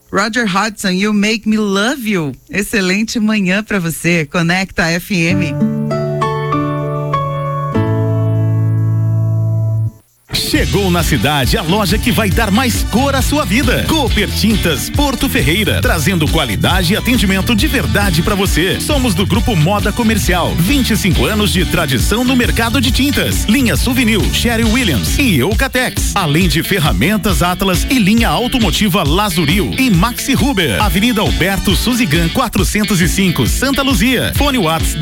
Roger Hodgson, You Make Me Love You. Excelente manhã pra você. Conecta FM. Chegou na cidade a loja que vai dar mais cor à sua vida. Cooper Tintas Porto Ferreira, trazendo qualidade e atendimento de verdade para você. Somos do Grupo Moda Comercial, 25 anos de tradição no mercado de tintas. Linha Souvenir, Sherry Williams e Eucatex. Além de ferramentas Atlas e linha automotiva Lazuril e Maxi Huber. Avenida Alberto Suzigan 405, Santa Luzia. Fone Whats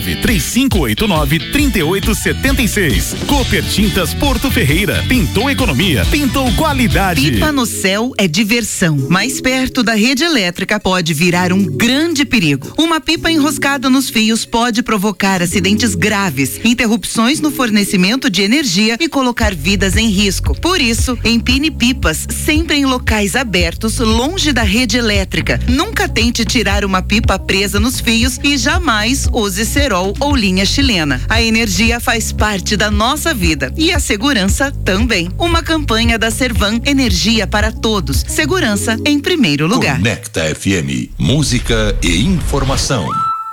19-3589-3876. Cooper Tintas Porto Ferreira. Pintou economia, pintou qualidade. Pipa no céu é diversão, mas perto da rede elétrica pode virar um grande perigo. Uma pipa enroscada nos fios pode provocar acidentes graves, interrupções no fornecimento de energia e colocar vidas em risco. Por isso, empine pipas sempre em locais abertos, longe da rede elétrica. Nunca tente tirar uma pipa presa nos fios e jamais use cerol ou linha chilena. A energia faz parte da nossa vida e a segurança também. Uma campanha da Servan, energia para todos. Segurança em primeiro lugar. Conecta FM, música e informação.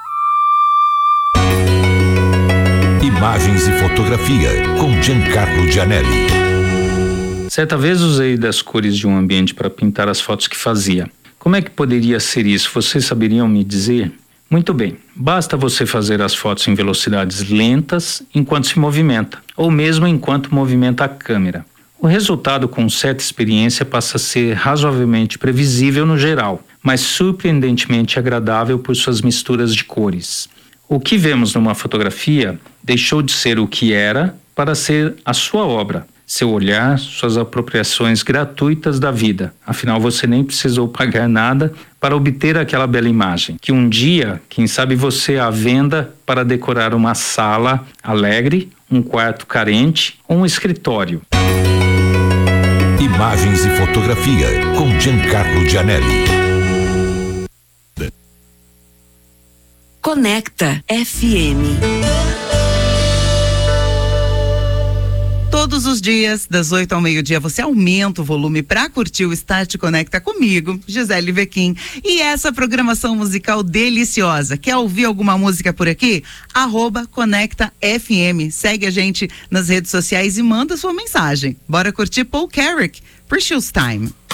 Imagens e fotografia com Giancarlo Gianelli. Certa vez usei das cores de um ambiente para pintar as fotos que fazia. Como é que poderia ser isso? Vocês saberiam me dizer? Muito bem, basta você fazer as fotos em velocidades lentas enquanto se movimenta, ou mesmo enquanto movimenta a câmera. O resultado com certa experiência passa a ser razoavelmente previsível no geral, mas surpreendentemente agradável por suas misturas de cores. O que vemos numa fotografia deixou de ser o que era para ser a sua obra. Seu olhar, suas apropriações gratuitas da vida. Afinal, você nem precisou pagar nada para obter aquela bela imagem. Que um dia, quem sabe você à venda para decorar uma sala alegre, um quarto carente ou um escritório. Imagens e fotografia com Giancarlo Gianelli. Conecta FM. Todos os dias, das 8 ao meio-dia, você aumenta o volume para curtir o Start Conecta comigo, Gisele Vequim. E essa programação musical deliciosa. Quer ouvir alguma música por aqui? @Conecta FM. Segue a gente nas redes sociais e manda sua mensagem. Bora curtir Paul Carrick, Precious Time.